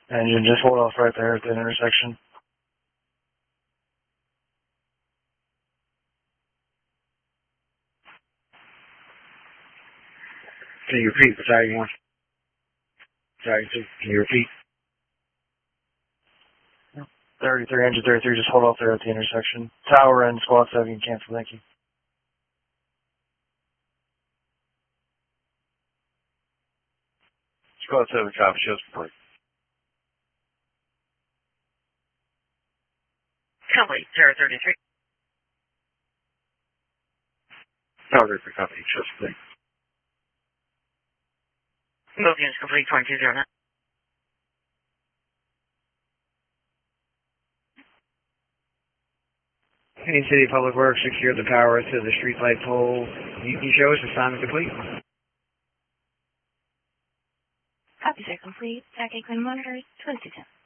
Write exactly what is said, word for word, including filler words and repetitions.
Engine, just hold off right there at the intersection. Can you repeat? Sorry, one. Sorry, two. Can you repeat? thirty-three, engine thirty-three, just hold off there at the intersection. Tower and squad seven, you can cancel, thank you. Squad seven, copy, shows complete. Complete, zero thirty-three. Tower thirty-three, copy, shows complete. Both units complete, twenty-two zero nine. Any City Public Works secured the power to the streetlight pole. You can show us assignment complete. Copy, sir, complete. Back Quinn monitors, twenty-two ten.